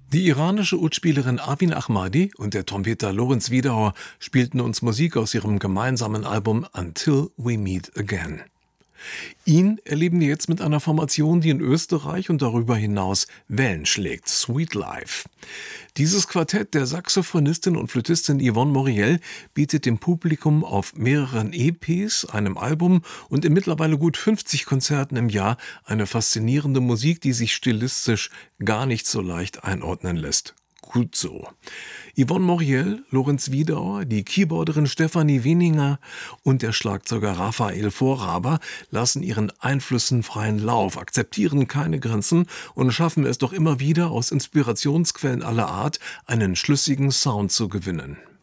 Die iranische Udspielerin Arvin Ahmadi und der Trompeter Lorenz Wiedauer spielten uns Musik aus ihrem gemeinsamen Album Until We Meet Again. Ihn erleben wir jetzt mit einer Formation, die in Österreich und darüber hinaus Wellen schlägt, Sweet Life. Dieses Quartett der Saxophonistin und Flötistin Yvonne Moriel bietet dem Publikum auf mehreren EPs, einem Album und in mittlerweile gut 50 Konzerten im Jahr eine faszinierende Musik, die sich stilistisch gar nicht so leicht einordnen lässt. Gut so. Yvonne Moriel, Lorenz Wiedauer, die Keyboarderin Stefanie Weninger und der Schlagzeuger Raphael Vorraber lassen ihren Einflüssen freien Lauf, akzeptieren keine Grenzen und schaffen es doch immer wieder, aus Inspirationsquellen aller Art einen schlüssigen Sound zu gewinnen.